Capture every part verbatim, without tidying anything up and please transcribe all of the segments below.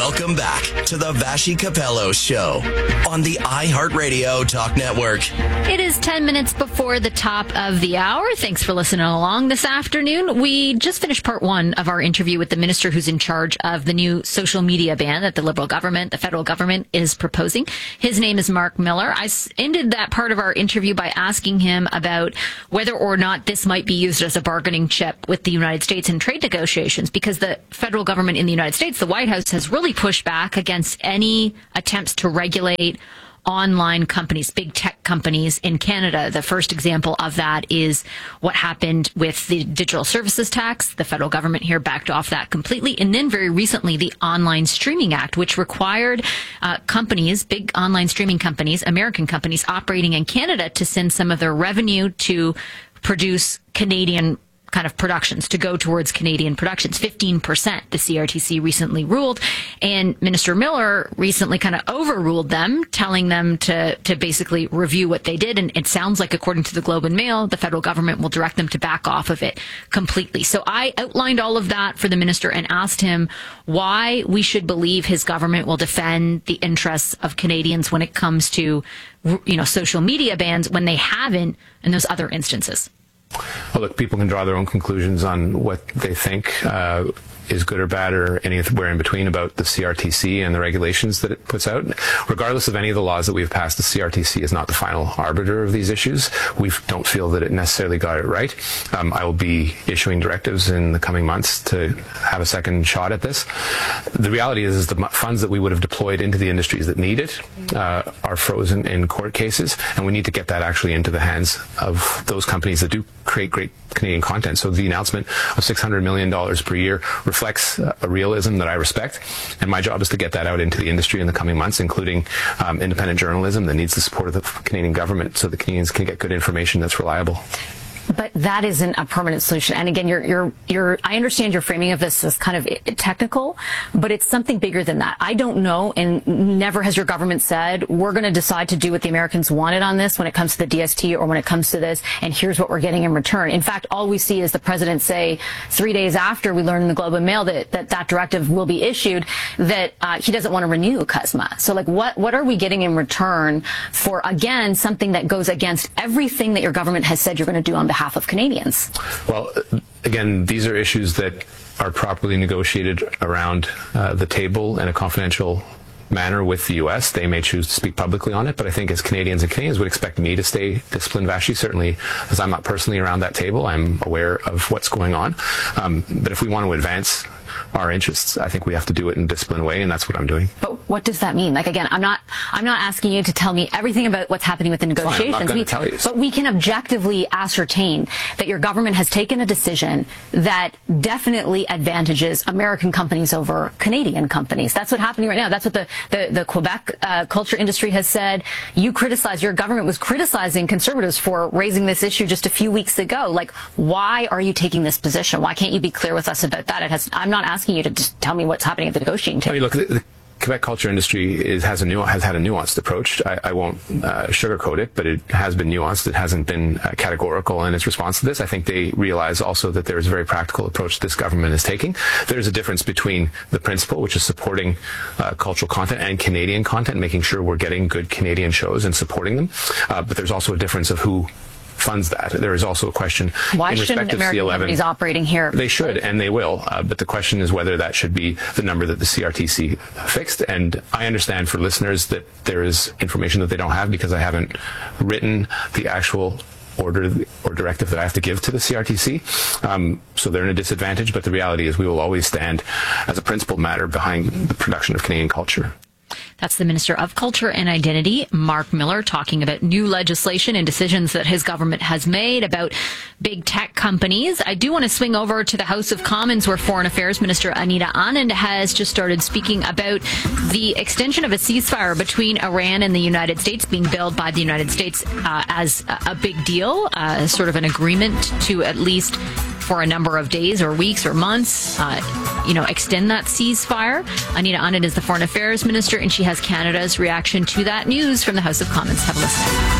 Welcome back to the Vassy Capello Show on the iHeartRadio Talk Network. It is ten minutes before the top of the hour. Thanks for listening along this afternoon. We just finished part one of our interview with the minister who's in charge of the new social media ban that the Liberal government, the federal government, is proposing. His name is Mark Miller. I ended that part of our interview by asking him about whether or not this might be used as a bargaining chip with the United States in trade negotiations, because the federal government in the United States, the White House, has really pushed back against any attempts to regulate online companies, big tech companies in Canada. The first example of that is what happened with the digital services tax. The federal government here backed off that completely. And then very recently, the Online Streaming Act, which required uh, companies, big online streaming companies, American companies operating in Canada, to send some of their revenue to produce Canadian kind of productions, to go towards Canadian productions. fifteen percent, the C R T C recently ruled. And Minister Miller recently kind of overruled them, telling them to, to basically review what they did. And it sounds like, according to the Globe and Mail, the federal government will direct them to back off of it completely. So I outlined all of that for the minister and asked him why we should believe his government will defend the interests of Canadians when it comes to, you know, social media bans, when they haven't in those other instances. Well, look, people can draw their own conclusions on what they think uh, is good or bad or anywhere in between about the C R T C and the regulations that it puts out. Regardless of any of the laws that we've passed, the C R T C is not the final arbiter of these issues. We don't feel that it necessarily got it right. Um, I will be issuing directives in the coming months to have a second shot at this. The reality is, is the funds that we would have deployed into the industries that need it uh, are frozen in court cases, and we need to get that actually into the hands of those companies that do create great Canadian content. So the announcement of six hundred million dollars per year reflects uh, a realism that I respect, and my job is to get that out into the industry in the coming months, including um, independent journalism that needs the support of the Canadian government so the Canadians can get good information that's reliable. But that isn't a permanent solution. And again, you're, you're, you're, I understand your framing of this as kind of technical, but it's something bigger than that. I don't know, and never has your government said, we're going to decide to do what the Americans wanted on this when it comes to the D S T or when it comes to this, and here's what we're getting in return. In fact, all we see is the president say three days after we learned in the Globe and Mail that that, that directive will be issued, that uh, he doesn't want to renew C U S M A. So, like, what, what are we getting in return for, again, something that goes against everything that your government has said you're going to do on behalf of Canadians? Well, again, these are issues that are properly negotiated around uh, the table in a confidential manner with the U S. They may choose to speak publicly on it, but I think as Canadians and Canadians would expect me to stay disciplined, Vassy, certainly, as I'm not personally around that table, I'm aware of what's going on. Um, but if we want to advance our interests, I think we have to do it in a disciplined way, and that's what I'm doing. But what does that mean? Like, again, I'm not I'm not asking you to tell me everything about what's happening with the negotiations. Fine, I'm not we, tell you. But we can objectively ascertain that your government has taken a decision that definitely advantages American companies over Canadian companies. That's what's happening right now. That's what the, the, the Quebec uh, culture industry has said. You criticize, your government was criticizing Conservatives for raising this issue just a few weeks ago. Like, why are you taking this position? Why can't you be clear with us about that? It has, I'm not asking you to just tell me what's happening at the negotiating table. I mean, look, the, the Quebec culture industry is, has a nu- has had a nuanced approach. I, I won't uh, sugarcoat it, but it has been nuanced. It hasn't been uh, categorical in its response to this. I think they realize also that there is a very practical approach this government is taking. There's a difference between the principle, which is supporting uh, cultural content, and Canadian content, making sure we're getting good Canadian shows and supporting them. Uh, but there's also a difference of who funds that. There is also a question Why in shouldn't respect of American C eleven. Companies operating here? They should, and they will. Uh, but the question is whether that should be the number that the C R T C fixed. And I understand for listeners that there is information that they don't have because I haven't written the actual order or directive that I have to give to the C R T C. Um, so they're in a disadvantage. But the reality is we will always stand as a principled matter behind the production of Canadian culture. That's the Minister of Culture and Identity, Mark Miller, talking about new legislation and decisions that his government has made about big tech companies. I do want to swing over to the House of Commons, where Foreign Affairs Minister Anita Anand has just started speaking about the extension of a ceasefire between Iran and the United States, being billed by the United States uh, as a big deal, uh, sort of an agreement to at least for a number of days or weeks or months, uh, you know, extend that ceasefire. Anita Anand is the Foreign Affairs Minister, and she has Canada's reaction to that news from the House of Commons. Have a listen. So.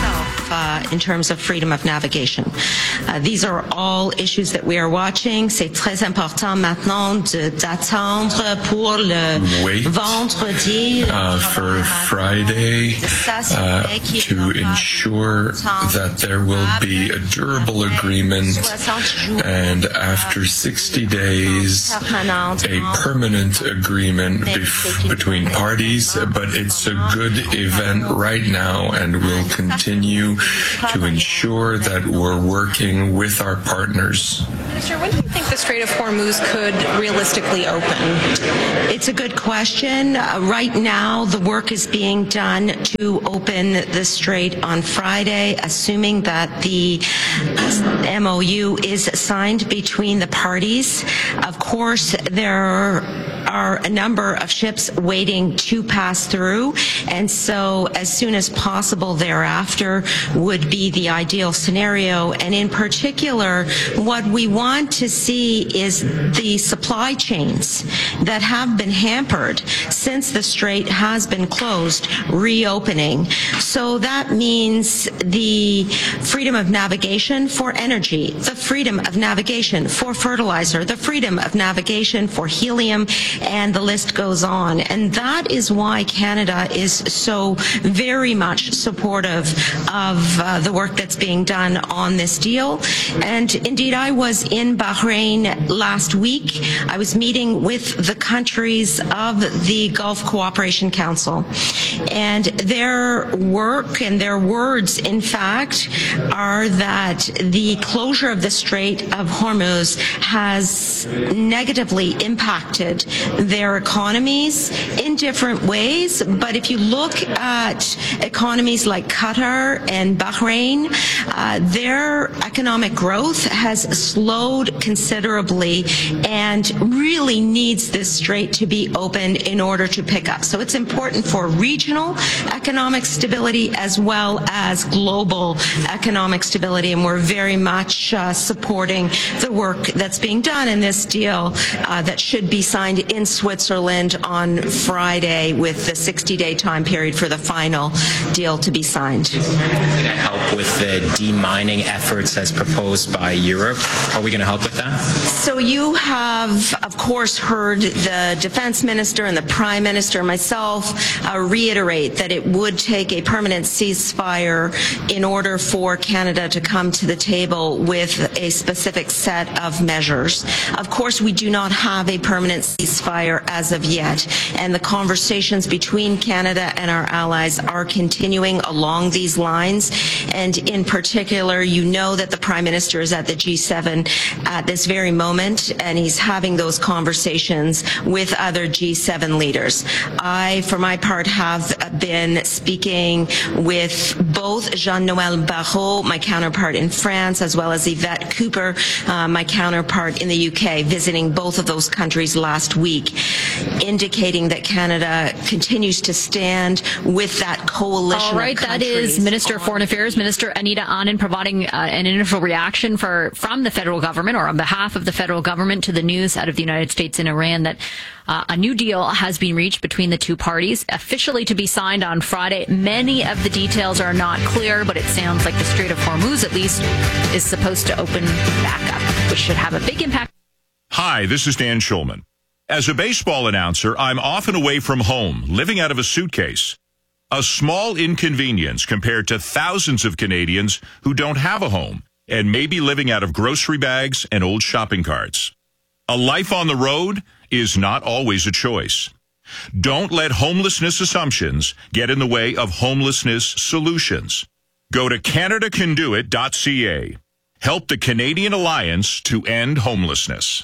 uh, in terms of freedom of navigation. Uh, these are all issues that we are watching. C'est très important maintenant de, d'attendre pour le Wait, vendredi uh, for Friday uh, to ensure that there will be a durable agreement, and after sixty days, a permanent agreement bef- between parties. But it's a good event right now, and we'll continue to ensure that we're working with our partners. Minister, when do you think the Strait of Hormuz could realistically open? It's a good question. Uh, right now, the work is being done to open the strait on Friday, assuming that the M O U is signed between the parties. Of course, there are a number of ships waiting to pass through, and so as soon as possible thereafter would be the ideal scenario. And in particular, what we want to see is the supply chains that have been hampered since the strait has been closed reopening. So that means the freedom of navigation for energy, the freedom of navigation for fertilizer, the freedom of navigation for helium, and the list goes on. And that is why Canada is so very much supportive of uh, the work that's being done on this deal. And indeed, I was in Bahrain last week. I was meeting with the countries of the Gulf Cooperation Council. And their work and their words, in fact, are that the closure of the Strait of Hormuz has negatively impacted their economies in different ways. But if you look at economies like Qatar and Bahrain, uh, their economic growth has slowed considerably and really needs this strait to be opened in order to pick up. So it's important for regional economic stability as well as global economic stability, and we're very much uh, supporting the work that's being done in this deal uh, that should be signed in Switzerland on Friday, with the sixty-day time period for the final deal to be signed. Is it going to help with the demining efforts as proposed by Europe? Are we going to help with that? So you have, of course, heard the defense minister and the prime minister, myself, uh, reiterate that it would take a permanent ceasefire in order for Canada to come to the table with a specific set of measures. Of course, we do not have a permanent ceasefire as of yet, and the conversations between Canada and our allies are continuing along these lines. And in particular, you know that the Prime Minister is at the G seven at this very moment, and he's having those conversations with other G seven leaders. I, for my part, have been speaking with both Jean-Noël Barrot, my counterpart in France, as well as Yvette Cooper, uh, my counterpart in the U K, visiting both of those countries last week, indicating that Canada continues to stand with that coalition. All right, of that is Minister of Foreign Affairs, Minister Anita Anand, providing uh, an initial reaction for from the federal government, or on behalf of the federal government, to the news out of the United States and Iran that uh, a new deal has been reached between the two parties, officially to be signed on Friday. Many of the details are not clear, but it sounds like the Strait of Hormuz, at least, is supposed to open back up, which should have a big impact. Hi, this is Dan Schulman. As a baseball announcer, I'm often away from home, living out of a suitcase. A small inconvenience compared to thousands of Canadians who don't have a home and may be living out of grocery bags and old shopping carts. A life on the road is not always a choice. Don't let homelessness assumptions get in the way of homelessness solutions. Go to Canada Can Do It dot C A. Help the Canadian Alliance to End Homelessness.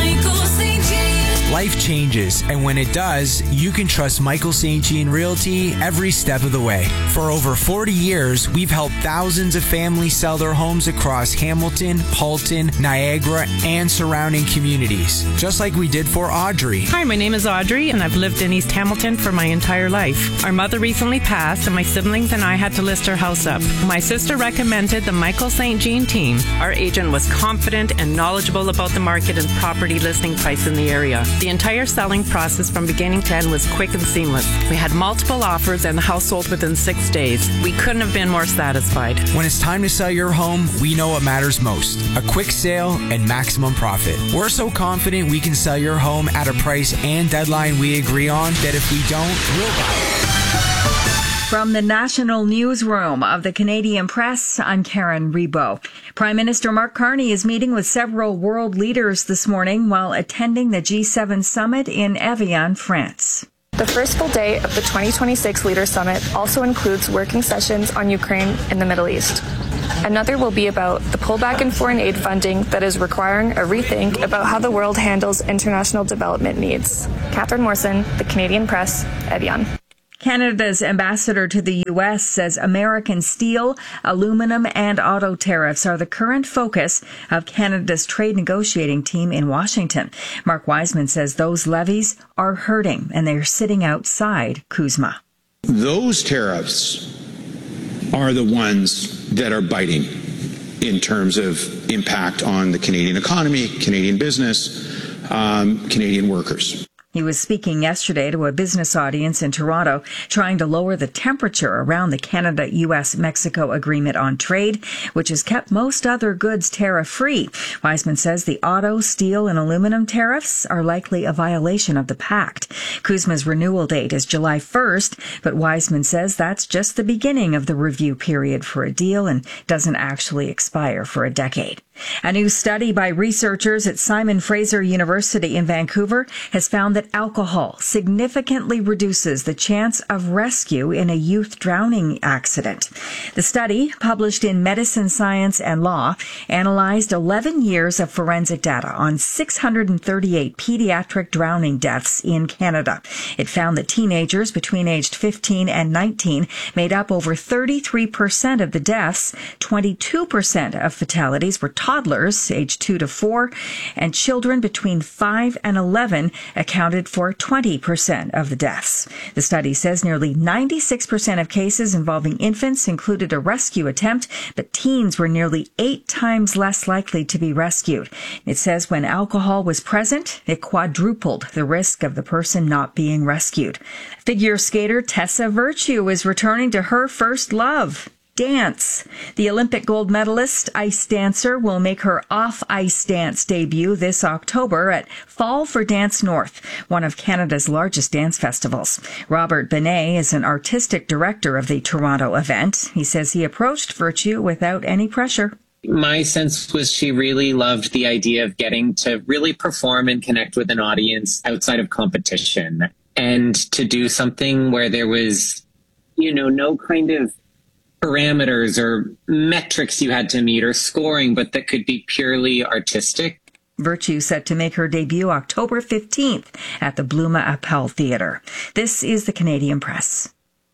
Life changes, and when it does, you can trust Michael Saint Jean Realty every step of the way. For over forty years, we've helped thousands of families sell their homes across Hamilton, Halton, Niagara, and surrounding communities, just like we did for Audrey. Hi, my name is Audrey, and I've lived in East Hamilton for my entire life. Our mother recently passed, and my siblings and I had to list our house up. My sister recommended the Michael Saint Jean team. Our agent was confident and knowledgeable about the market and property listing price in the area. The The entire selling process from beginning to end was quick and seamless. We had multiple offers and the house sold within six days. We couldn't have been more satisfied. When it's time to sell your home, we know what matters most. A quick sale and maximum profit. We're so confident we can sell your home at a price and deadline we agree on that if we don't, we'll buy it. From the National Newsroom of the Canadian Press, I'm Karen Rebo. Prime Minister Mark Carney is meeting with several world leaders this morning while attending the G seven summit in Evian, France. The first full day of the twenty twenty-six Leaders Summit also includes working sessions on Ukraine and the Middle East. Another will be about the pullback in foreign aid funding that is requiring a rethink about how the world handles international development needs. Catherine Morrison, The Canadian Press, Evian. Canada's ambassador to the U S says American steel, aluminum, and auto tariffs are the current focus of Canada's trade negotiating team in Washington. Mark Wiseman says those levies are hurting and they're sitting outside CUSMA. Those tariffs are the ones that are biting in terms of impact on the Canadian economy, Canadian business, um, Canadian workers. He was speaking yesterday to a business audience in Toronto, trying to lower the temperature around the Canada-U S Mexico Agreement on Trade, which has kept most other goods tariff-free. Wiseman says the auto, steel, and aluminum tariffs are likely a violation of the pact. CUSMA's renewal date is July first, but Wiseman says that's just the beginning of the review period for a deal and doesn't actually expire for a decade. A new study by researchers at Simon Fraser University in Vancouver has found that alcohol significantly reduces the chance of rescue in a youth drowning accident. The study, published in Medicine, Science and Law, analyzed eleven years of forensic data on six hundred thirty-eight pediatric drowning deaths in Canada. It found that teenagers between aged fifteen and nineteen made up over thirty-three percent of the deaths. twenty-two percent of fatalities were toddlers aged two to four, and children between five and eleven accounted for twenty percent of the deaths. The study says nearly ninety-six percent of cases involving infants included a rescue attempt, but teens were nearly eight times less likely to be rescued. It says when alcohol was present, it quadrupled the risk of the person not being rescued. Figure skater Tessa Virtue is returning to her first love, dance. The Olympic gold medalist ice dancer will make her off-ice dance debut this October at Fall for Dance North, one of Canada's largest dance festivals. Robert Benet is an artistic director of the Toronto event. He says he approached Virtue without any pressure. My sense was she really loved the idea of getting to really perform and connect with an audience outside of competition, and to do something where there was, you know, no kind of parameters or metrics you had to meet or scoring, but that could be purely artistic. Virtue set to make her debut October fifteenth at the Bluma Appel Theatre. This is the Canadian Press.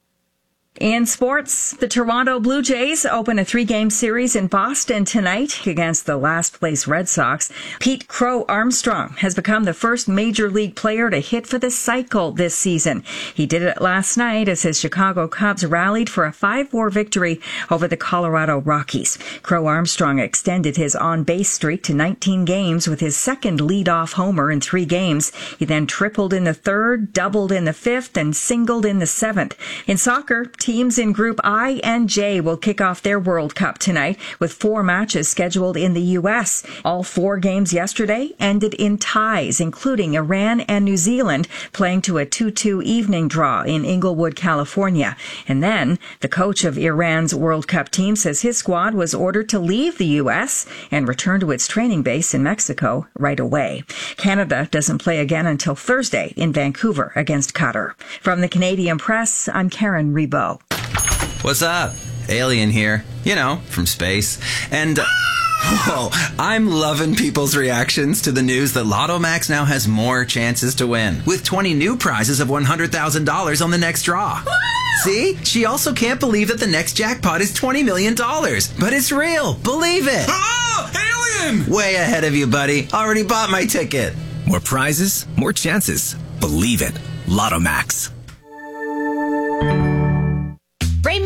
In sports, the Toronto Blue Jays open a three-game series in Boston tonight against the last-place Red Sox. Pete Crow Armstrong has become the first Major League player to hit for the cycle this season. He did it last night as his Chicago Cubs rallied for a five four victory over the Colorado Rockies. Crow Armstrong extended his on-base streak to nineteen games with his second leadoff homer in three games. He then tripled in the third, doubled in the fifth, and singled in the seventh. In soccer, teams in Group I and J will kick off their World Cup tonight with four matches scheduled in the U S. All four games yesterday ended in ties, including Iran and New Zealand playing to a two two evening draw in Inglewood, California. And then the coach of Iran's World Cup team says his squad was ordered to leave the U S and return to its training base in Mexico right away. Canada doesn't play again until Thursday in Vancouver against Qatar. From the Canadian Press, I'm Karen Rebo. What's up? Alien here. You know, from space. And, uh, whoa, I'm loving people's reactions to the news that Lotto Max now has more chances to win, with twenty new prizes of one hundred thousand dollars on the next draw. See? She also can't believe that the next jackpot is twenty million dollars. But it's real. Believe it. Oh, alien! Way ahead of you, buddy. Already bought my ticket. More prizes, more chances. Believe it. Lotto Max. Rainmaker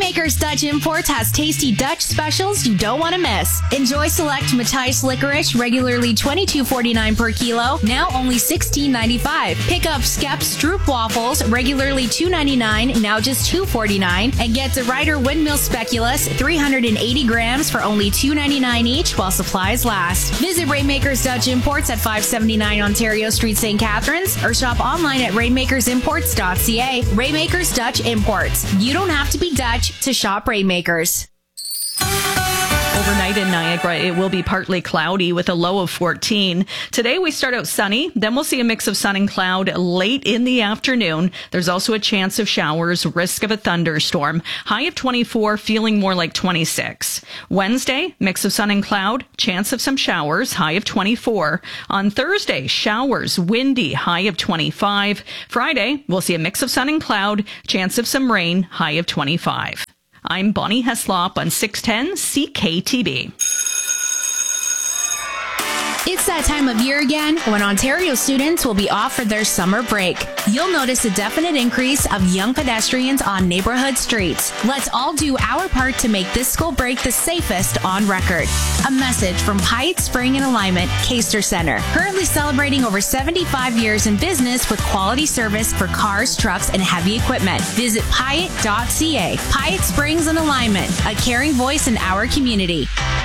Rainmakers Dutch Imports has tasty Dutch specials you don't want to miss. Enjoy select Matthijs licorice, regularly twenty-two forty-nine per kilo, now only sixteen ninety-five. Pick up Skep Stroop waffles, regularly two ninety-nine, now just two forty-nine, and get the Ryder Windmill Speculoos, three hundred eighty grams for only two ninety-nine each while supplies last. Visit Rainmakers Dutch Imports at five seventy-nine Ontario Street, Saint Catharines, or shop online at rainmakers imports dot c a. Rainmakers Dutch Imports. You don't have to be Dutch to shop Rainmakers. Overnight in Niagara, it will be partly cloudy with a low of fourteen. Today, we start out sunny. Then we'll see a mix of sun and cloud late in the afternoon. There's also a chance of showers, risk of a thunderstorm. High of twenty-four, feeling more like twenty-six. Wednesday, mix of sun and cloud, chance of some showers, high of twenty-four. On Thursday, showers, windy, high of twenty-five. Friday, we'll see a mix of sun and cloud, chance of some rain, high of twenty-five. I'm Bonnie Heslop on six ten C K T B. It's that time of year again when Ontario students will be off for their summer break. You'll notice a definite increase of young pedestrians on neighborhood streets. Let's all do our part to make this school break the safest on record. A message from Pyatt Spring and Alignment, Caster Center. Currently celebrating over seventy-five years in business with quality service for cars, trucks, and heavy equipment. Visit pyatt dot c a. Pyatt Springs and Alignment, a caring voice in our community.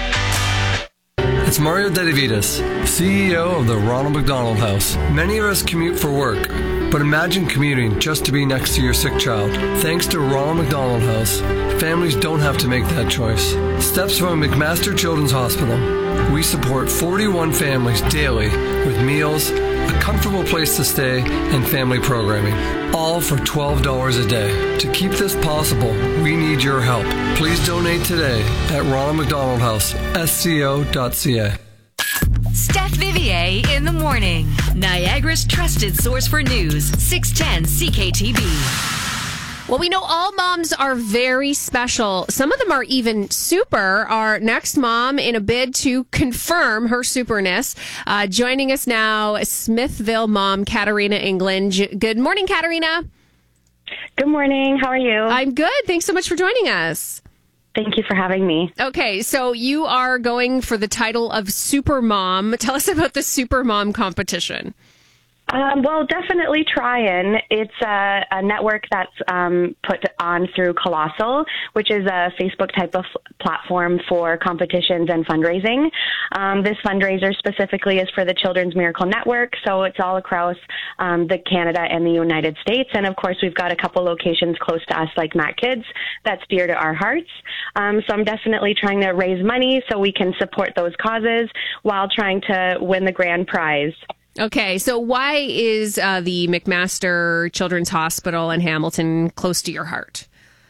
It's Mario Dedivitas, C E O of the Ronald McDonald House. Many of us commute for work, but imagine commuting just to be next to your sick child. Thanks to Ronald McDonald House, families don't have to make that choice. Steps from McMaster Children's Hospital. We support forty-one families daily with meals, a comfortable place to stay, and family programming. All for twelve dollars a day. To keep this possible, we need your help. Please donate today at Ronald McDonald House, S C O dot c a. Steph Vivier in the morning. Niagara's trusted source for news, six ten C K T B. Well, we know all moms are very special. Some of them are even super. Our next mom, in a bid to confirm her superness, uh, joining us now, Smithville mom, Katarina England. Good morning, Katarina. Good morning. How are you? I'm good. Thanks so much for joining us. Thank you for having me. Okay, so you are going for the title of Super Mom. Tell us about the Super Mom competition. Um, well, definitely trying. It's a, a network that's um, put on through Colossal, which is a Facebook type of platform for competitions and fundraising. Um, this fundraiser specifically is for the Children's Miracle Network, so it's all across um, the Canada and the United States. And of course, we've got a couple locations close to us, like Mac Kids, that's dear to our hearts. Um, so I'm definitely trying to raise money so we can support those causes while trying to win the grand prize. Okay, so why is uh, the McMaster Children's Hospital in Hamilton close to your heart?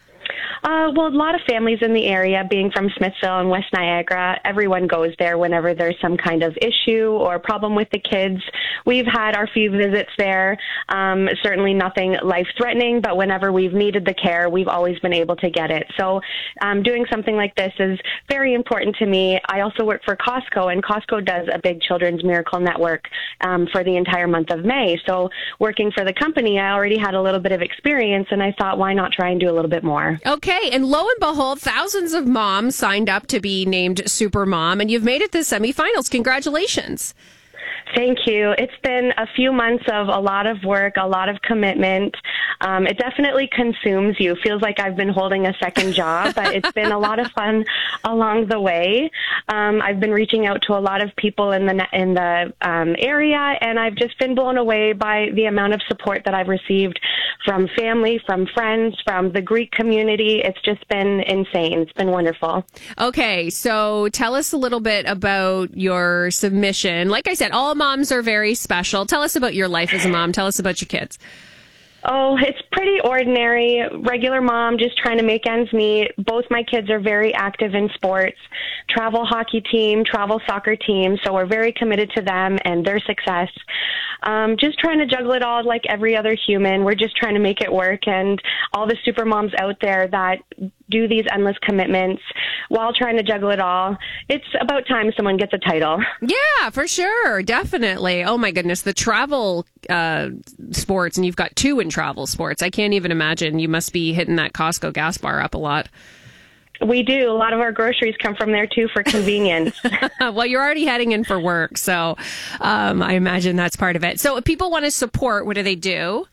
Uh, well, a lot of families in the area, being from Smithville and West Niagara, everyone goes there whenever there's some kind of issue or problem with the kids. We've had our few visits there, um, certainly nothing life-threatening, but whenever we've needed the care, we've always been able to get it. So um, doing something like this is very important to me. I also work for Costco, and Costco does a big Children's Miracle Network um, for the entire month of May. So working for the company, I already had a little bit of experience, and I thought, why not try and do a little bit more? Okay. And lo and behold, thousands of moms signed up to be named Super Mom, and you've made it to semifinals. Congratulations. Thank you. It's been a few months of a lot of work, a lot of commitment. Um, it definitely consumes you. Feels like I've been holding a second job, but it's been a lot of fun along the way. Um, I've been reaching out to a lot of people in the in the um, area, and I've just been blown away by the amount of support that I've received from family, from friends, from the Greek community. It's just been insane. It's been wonderful. Okay, so tell us a little bit about your submission. Like I said, all moms are very special. Tell us about your life as a mom. Tell us about your kids. Oh, it's pretty ordinary, regular mom, just trying to make ends meet. Both my kids are very active in sports, travel hockey team, travel soccer team, so we're very committed to them and their success. Um, just trying to juggle it all like every other human. We're just trying to make it work, and all the super moms out there that do these endless commitments while trying to juggle it all. It's about time someone gets a title. Yeah, for sure. Definitely. Oh my goodness. The travel uh, sports, and you've got two in travel sports. I can't even imagine. You must be hitting that Costco gas bar up a lot. We do. A lot of our groceries come from there too for convenience. Well, you're already heading in for work, so um, I imagine that's part of it. So if people want to support, what do they do?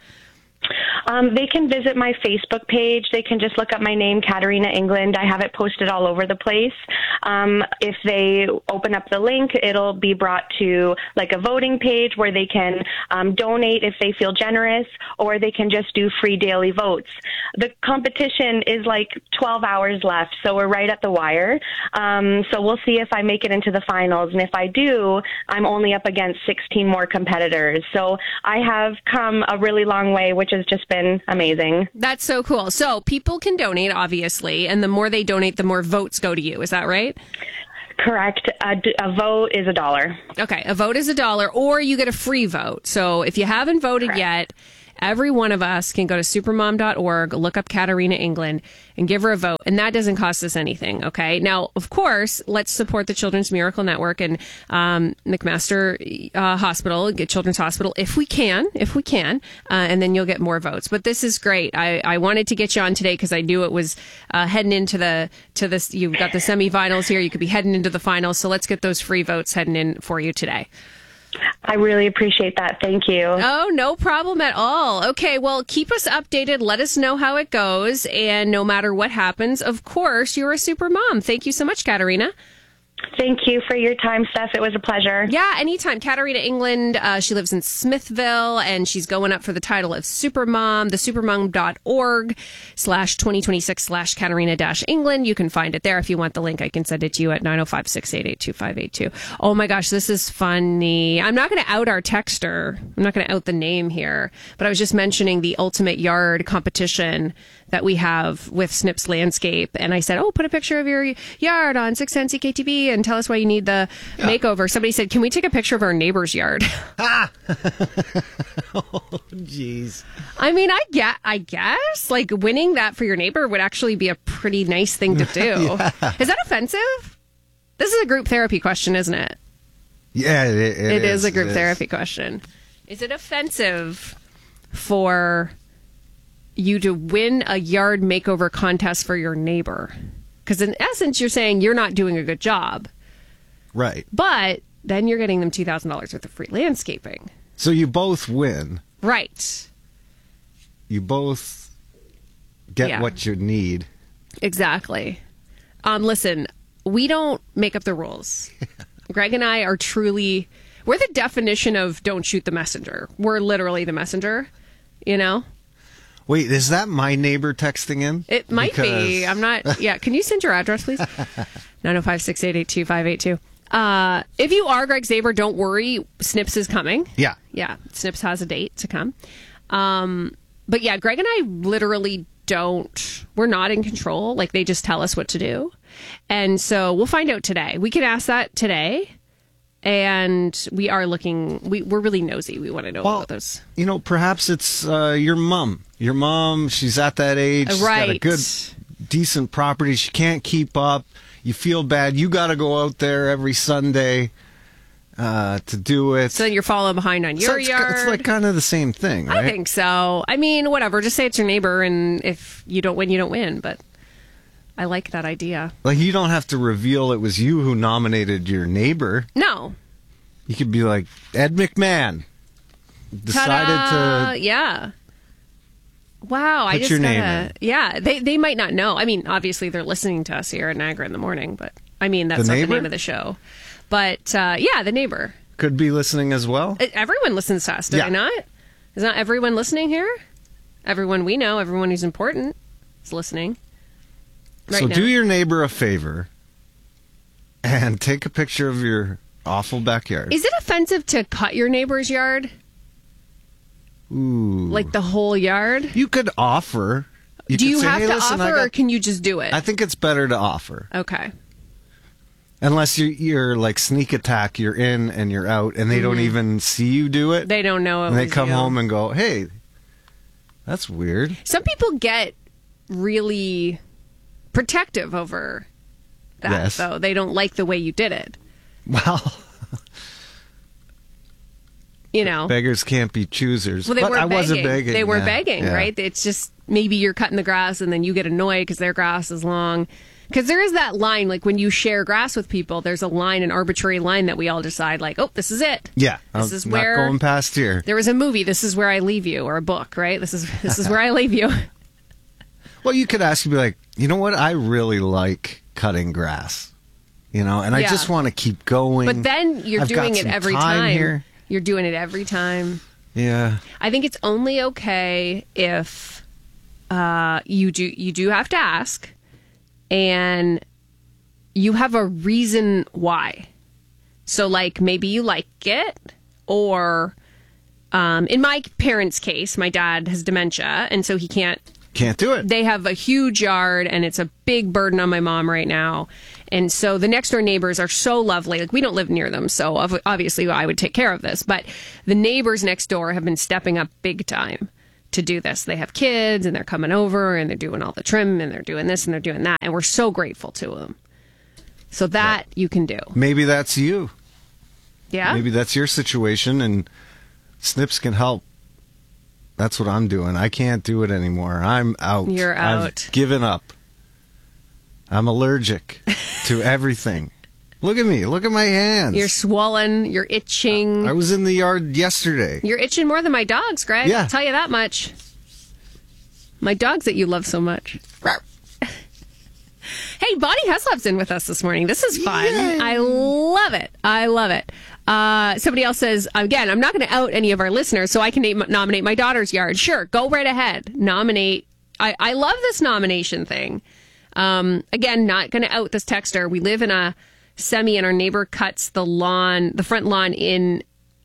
Um, they can visit my Facebook page. They can just look up my name, Katarina England. I have it posted all over the place. Um, if they open up the link, it'll be brought to like a voting page where they can um, donate if they feel generous, or they can just do free daily votes. The competition is like twelve hours left, so we're right at the wire. Um, so we'll see if I make it into the finals. And if I do, I'm only up against sixteen more competitors. So I have come a really long way, which has just been amazing. That's so cool. So people can donate, obviously, and the more they donate, the more votes go to you. Is that right? Correct. A, a vote is a dollar. Okay. A vote is a dollar, or you get a free vote. So if you haven't voted Correct. yet, every one of us can go to supermom dot org, look up Katarina England, and give her a vote. And that doesn't cost us anything, okay? Now, of course, let's support the Children's Miracle Network and um, McMaster uh, Hospital, get Children's Hospital, if we can, if we can, uh, and then you'll get more votes. But this is great. I, I wanted to get you on today because I knew it was uh, heading into the, to this, you've got the semifinals here, you could be heading into the finals, so let's get those free votes heading in for you today. I really appreciate that. Thank you. Oh, no problem at all. Okay, well, keep us updated. Let us know how it goes. And no matter what happens, of course, you're a super mom. Thank you so much, Katarina. Thank you for your time, Steph. It was a pleasure. Yeah, anytime. Katarina England, uh, she lives in Smithville, and she's going up for the title of Supermom. The supermom dot org slash twenty twenty-six slash Katarina dash England. You can find it there. If you want the link, I can send it to you at nine oh five, six eight eight, two five eight two. Oh my gosh, this is funny. I'm not going to out our texter. I'm not going to out the name here, but I was just mentioning the Ultimate Yard competition that we have with Snips Landscape. And I said, oh, put a picture of your yard on six ten C K T V and tell us why you need the yeah. makeover. Somebody said, can we take a picture of our neighbor's yard? Ah! Oh, jeez. I mean, I, get, I guess, like, winning that for your neighbor would actually be a pretty nice thing to do. Yeah. Is that offensive? This is a group therapy question, isn't it? Yeah, it, it, it is, is a group it therapy is. question. Is it offensive for you to win a yard makeover contest for your neighbor? Because in essence, you're saying you're not doing a good job. Right. But then you're getting them two thousand dollars worth of free landscaping. So you both win. Right. You both get yeah. what you need. Exactly. Um, listen, we don't make up the rules. Greg and I are truly, we're the definition of don't shoot the messenger. We're literally the messenger, you know? Wait, is that my neighbor texting in? It might because... be. I'm not. Yeah. Can you send your address, please? nine oh five, six eight eight, two five eight two. Uh, if you are Greg's neighbor, don't worry. Snips is coming. Yeah. Yeah. Snips has a date to come. Um, but yeah, Greg and I literally don't, we're not in control. Like, they just tell us what to do. And so we'll find out today. We can ask that today. And we are looking, we, we're really nosy. We want to know well, about those. You know, perhaps it's uh, your mom. Your mom, she's at that age. She's right. got a good, decent property. She can't keep up. You feel bad. You got to go out there every Sunday uh, to do it. So then you're falling behind on your so it's, yard. It's like kind of the same thing, right? I think so. I mean, whatever. Just say it's your neighbor, and if you don't win, you don't win. But I like that idea. Like, you don't have to reveal it was you who nominated your neighbor. No. You could be like, Ed McMahon decided Ta-da! to... Yeah. Wow. Put I just your gotta, name in. Yeah. They, they might not know. I mean, obviously, they're listening to us here at Niagara in the Morning, but I mean, that's the not neighbor? the name of the show. But uh, yeah, the neighbor. Could be listening as well. Everyone listens to us, do yeah. they not? Is not everyone listening here? Everyone we know, everyone who's important is listening. Right so now. do your neighbor a favor and take a picture of your awful backyard. Is it offensive to cut your neighbor's yard? Ooh. Like the whole yard? You could offer. You do could you say, have hey, to listen, offer, got... or can you just do it? I think it's better to offer. Okay. Unless you're, you're like sneak attack, you're in and you're out, and they mm-hmm. don't even see you do it. They don't know it And they was come you. home and go, hey, that's weird. Some people get really protective over that, Yes. though. They don't like the way you did it. Well, You know, beggars can't be choosers. well, they but were I begging. wasn't begging. They were yeah, begging, yeah. right? It's just maybe you're cutting the grass and then you get annoyed because their grass is long. Because there is that line, like when you share grass with people, there's a line, an arbitrary line that we all decide, like, oh, this is it. Yeah, This I'm is not where going past here. there was a movie. This is where I leave you, or a book, right? This is this is where I leave you. Well, you could ask, you be like, you know what? I really like cutting grass, you know, and I Yeah. just want to keep going. But then you're I've got doing it some every time time. here. You're doing it every time. Yeah. I think it's only okay if uh, you do you do have to ask, and you have a reason why. So, like, maybe you like it, or um, in my parents' case, my dad has dementia, and so he can't. Can't do it. They have a huge yard, and it's a big burden on my mom right now. And so the next door neighbors are so lovely. Like, we don't live near them, so ob- obviously I would take care of this. But the neighbors next door have been stepping up big time to do this. They have kids, and they're coming over, and they're doing all the trim, and they're doing this, and they're doing that. And we're so grateful to them. So that you can do. Maybe that's you. Yeah? Maybe that's your situation, and Snips can help. That's what I'm doing. I can't do it anymore. I'm out. You're I've out. given up. I'm allergic to everything. Look at me. Look at my hands. You're swollen. You're itching. I was in the yard yesterday. You're itching more than my dogs, Greg. Yeah. I'll tell you that much. My dogs that you love so much. Hey, Bonnie Heslop's in with us this morning. This is fun. Yay. I love it. I love it. Uh, somebody else says, again, I'm not going to out any of our listeners, so I can name, nominate my daughter's yard. Sure, go right ahead. Nominate. I, I love this nomination thing. Um, again, not going to out this texter. We live in a semi, and our neighbor cuts the lawn, the front lawn in.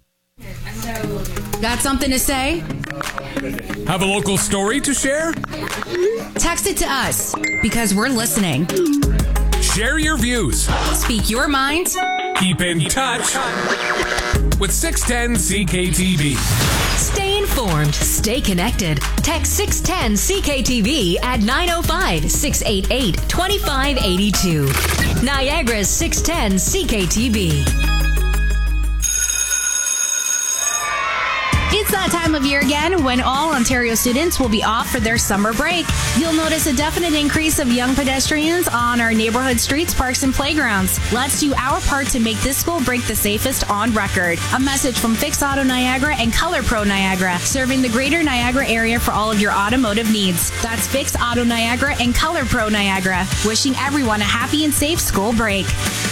Got something to say? Have a local story to share? Text it to us because we're listening. Share your views. Speak your mind. Keep in touch with six ten C K T V. Stay informed. Stay connected. Text six ten C K T V at nine oh five, six eight eight, two five eight two. Niagara's six ten C K T V. It's that time of year again when all Ontario students will be off for their summer break. You'll notice a definite increase of young pedestrians on our neighborhood streets, parks, and playgrounds. Let's do our part to make this school break the safest on record. A message from Fix Auto Niagara and Color Pro Niagara, serving the greater Niagara area for all of your automotive needs. That's Fix Auto Niagara and Color Pro Niagara, wishing everyone a happy and safe school break.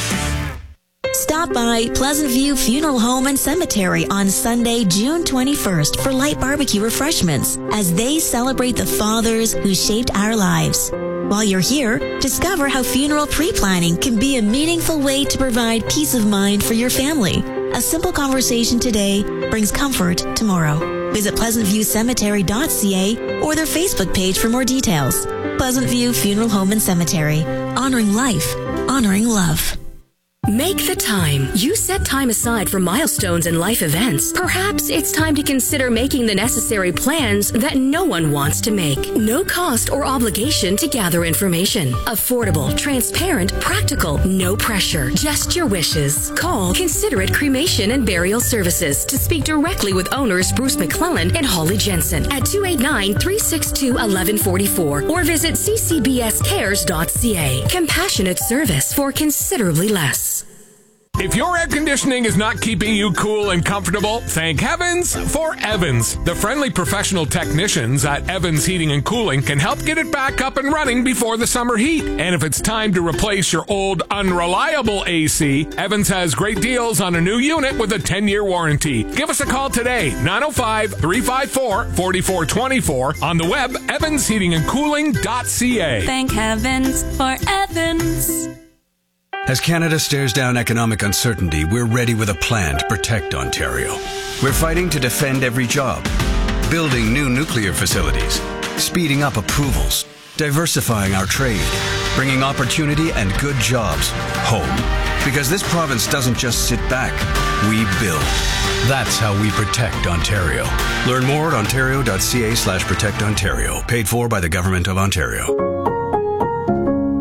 Stop by Pleasant View Funeral Home and Cemetery on Sunday, June twenty-first for light barbecue refreshments as they celebrate the fathers who shaped our lives. While you're here, discover how funeral pre-planning can be a meaningful way to provide peace of mind for your family. A simple conversation today brings comfort tomorrow. Visit pleasant view cemetery dot c a or their Facebook page for more details. Pleasant View Funeral Home and Cemetery. Honoring life. Honoring love. Make the time. You set time aside for milestones and life events. Perhaps it's time to consider making the necessary plans that no one wants to make. No cost or obligation to gather information. Affordable, transparent, practical, no pressure. Just your wishes. Call Considerate Cremation and Burial Services to speak directly with owners Bruce McClellan and Holly Jensen at two eight nine, three six two, one one four four or visit c c b s cares dot c a. Compassionate service for considerably less. If your air conditioning is not keeping you cool and comfortable, thank heavens for Evans. The friendly professional technicians at Evans Heating and Cooling can help get it back up and running before the summer heat. And if it's time to replace your old unreliable A C, Evans has great deals on a new unit with a ten-year warranty. Give us a call today, nine oh five, three five four, four four two four, on the web, evans heating and cooling dot c a. Thank heavens for Evans. As Canada stares down economic uncertainty, we're ready with a plan to protect Ontario. We're fighting to defend every job, building new nuclear facilities, speeding up approvals, diversifying our trade, bringing opportunity and good jobs home. Because this province doesn't just sit back, we build. That's how we protect Ontario. Learn more at ontario dot c a slash protect Ontario. Paid for by the Government of Ontario.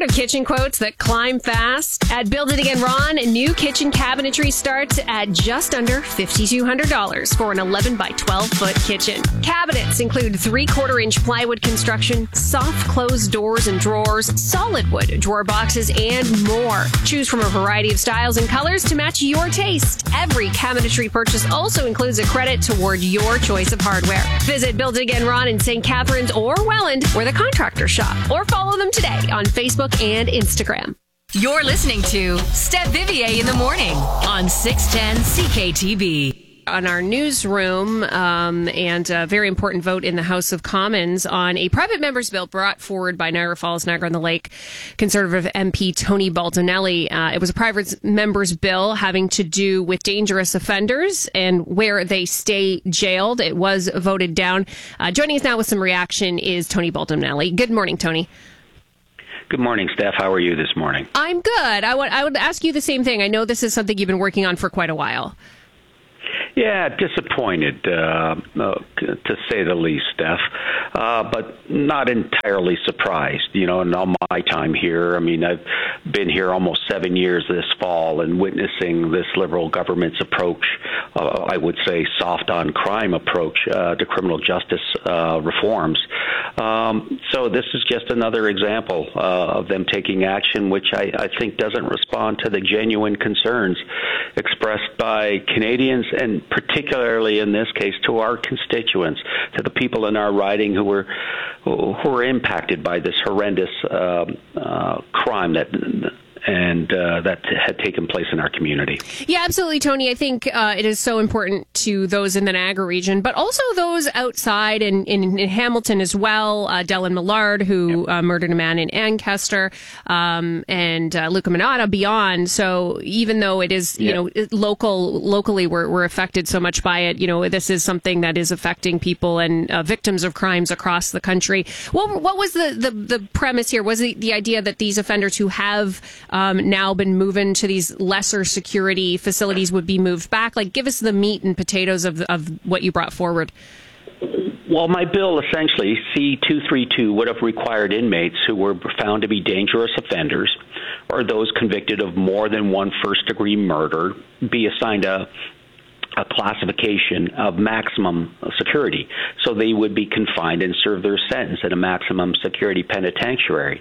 of kitchen quotes that climb fast? At Build It Again Ron, new kitchen cabinetry starts at just under five thousand two hundred dollars for an eleven by twelve foot kitchen. Cabinets include three-quarter inch plywood construction, soft closed doors and drawers, solid wood drawer boxes, and more. Choose from a variety of styles and colors to match your taste. Every cabinetry purchase also includes a credit toward your choice of hardware. Visit Build It Again Ron in Saint Catharines or Welland, where the contractors shop, or follow them today on Facebook and Instagram. You're listening to Steph Vivier in the Morning on six ten C K T B. On our newsroom, um, and a very important vote in the House of Commons on a private member's bill brought forward by Niagara Falls, Niagara-on-the-Lake Conservative M P Tony Baldinelli. Uh, it was a private member's bill having to do with dangerous offenders and where they stay jailed. It was voted down. Uh, joining us now with some reaction is Tony Baldinelli. Good morning, Tony. Good morning, Steph. How are you this morning? I'm good. I would I would ask you the same thing. I know this is something you've been working on for quite a while. Yeah, disappointed, uh, uh, to say the least, Steph, uh, but not entirely surprised. You know, in all my time here, I mean, I've been here almost seven years this fall and witnessing this Liberal government's approach, uh, I would say soft on crime approach uh, to criminal justice uh, reforms. Um, so this is just another example uh, of them taking action, which I, I think doesn't respond to the genuine concerns expressed by Canadians, and particularly in this case to our constituents, to the people in our riding who were who were impacted by this horrendous uh, uh, crime that and uh, that had taken place in our community. Yeah, absolutely, Tony. I think uh, it is so important to those in the Niagara region, but also those outside in, in, in Hamilton as well. Uh, Dylan Millard, who yep. uh, murdered a man in Ancaster, um, and uh, Luca Minata beyond. So even though it is, you yep. know, local, locally we're, we're affected so much by it, you know, this is something that is affecting people and uh, victims of crimes across the country. What, what was the, the, the premise here? Was it the idea that these offenders who have Um, now been moving to these lesser security facilities would be moved back? Like, give us the meat and potatoes of, of what you brought forward. Well, my bill essentially, C two thirty-two, would have required inmates who were found to be dangerous offenders or those convicted of more than one first-degree murder be assigned a a classification of maximum security. So they would be confined and serve their sentence at a maximum security penitentiary.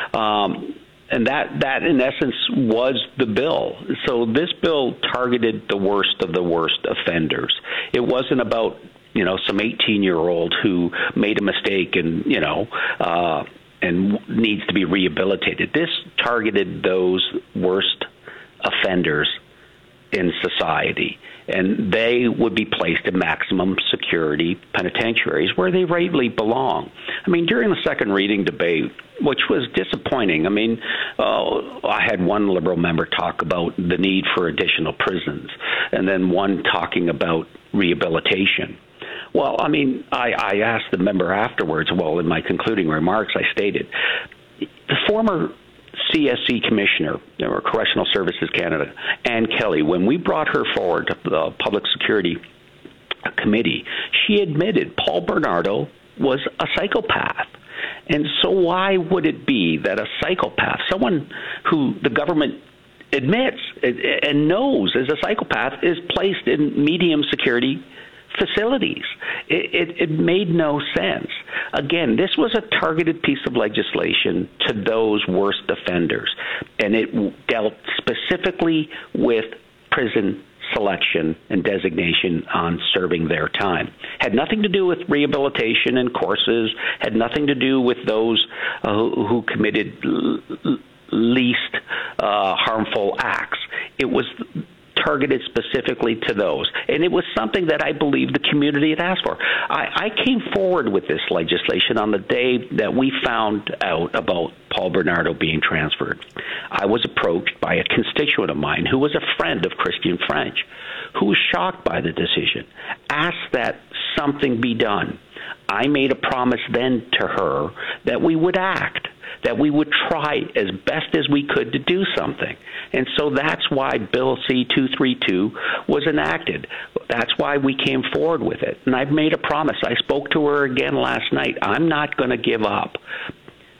Um, And that, that, in essence, was the bill. So this bill targeted the worst of the worst offenders. It wasn't about, you know, some eighteen-year-old who made a mistake and, you know, uh, and needs to be rehabilitated. This targeted those worst offenders in society, and they would be placed in maximum security penitentiaries where they rightly belong. I mean, during the second reading debate, which was disappointing, I mean, uh, I had one Liberal member talk about the need for additional prisons, and then one talking about rehabilitation. Well, I mean, I, I asked the member afterwards, well, in my concluding remarks, I stated, the former C S C Commissioner, or Correctional Services Canada, Ann Kelly, when we brought her forward to the Public Security Committee, she admitted Paul Bernardo was a psychopath. And so why would it be that a psychopath, someone who the government admits and knows is a psychopath, is placed in medium security facilities? It, it, it made no sense. Again, this was a targeted piece of legislation to those worst offenders, and it dealt specifically with prison selection and designation on serving their time. Had nothing to do with rehabilitation and courses, had nothing to do with those uh, who, who committed l- least uh, harmful acts. It was targeted specifically to those. And it was something that I believe the community had asked for. I, I came forward with this legislation on the day that we found out about Paul Bernardo being transferred. I was approached by a constituent of mine who was a friend of Christian French, who was shocked by the decision, asked that something be done. I made a promise then to her that we would act, that we would try as best as we could to do something. And so that's why Bill C two thirty-two was enacted. That's why we came forward with it. And I've made a promise. I spoke to her again last night. I'm not going to give up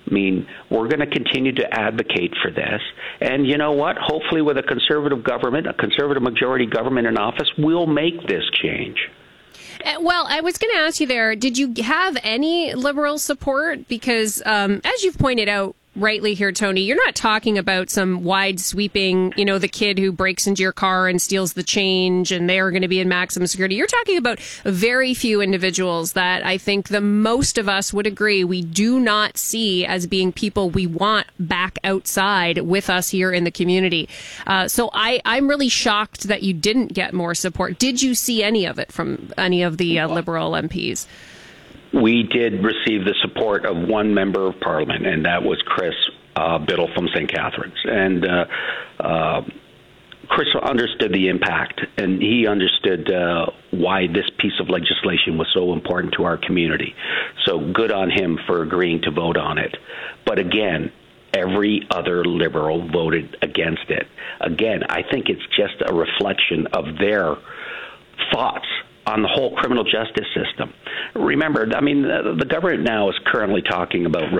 I mean, we're going to continue to advocate for this. And you know what? Hopefully with a conservative government, a conservative majority government in office, we'll make this change. Uh, Well, I was going to ask you there, did you have any Liberal support? Because um, as you've pointed out rightly here, Tony, you're not talking about some wide sweeping, you know, the kid who breaks into your car and steals the change and they're going to be in maximum security. You're talking about very few individuals that I think the most of us would agree we do not see as being people we want back outside with us here in the community. Uh, so I, I'm really shocked that you didn't get more support. Did you see any of it from any of the uh, Liberal M Ps? We did receive the support of one member of Parliament, and that was Chris uh, Biddle from Saint Catharines. And uh, uh, Chris understood the impact, and he understood uh, why this piece of legislation was so important to our community. So good on him for agreeing to vote on it. But again, every other Liberal voted against it. Again, I think it's just a reflection of their thoughts on the whole criminal justice system. Remember, I mean, the, the government now is currently talking about